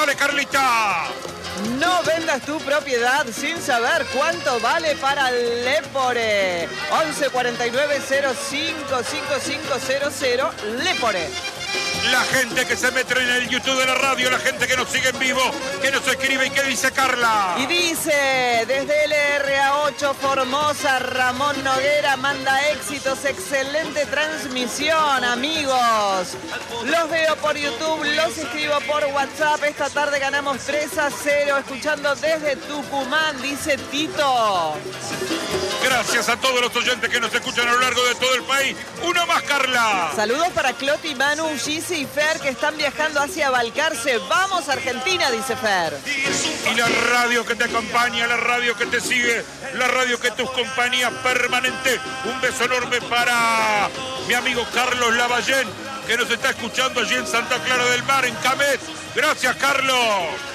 Dale, Carlita. No vendas tu propiedad sin saber cuánto vale para Lepore. 11 49 05 5500 Lepore. La gente que se mete en el YouTube de la radio, la gente que nos sigue en vivo, que nos escribe y que dice Carla. Y dice, desde LRA8 Formosa, Ramón Noguera manda éxitos, excelente transmisión, amigos. Los veo por YouTube, los escribo por WhatsApp. Esta tarde ganamos 3-0, escuchando desde Tucumán, dice Tito. Gracias a todos los oyentes que nos escuchan a lo largo de todo el país. Uno más, Carla. Saludos para Cloti, Manu, Gisi y Fer, que están viajando hacia Balcarce. ¡Vamos, Argentina!, dice Fer. Y la radio que te acompaña, la radio que te sigue, la radio que tus compañías permanente. Un beso enorme para mi amigo Carlos Lavallén, que nos está escuchando allí en Santa Clara del Mar, en Camet. Gracias, Carlos.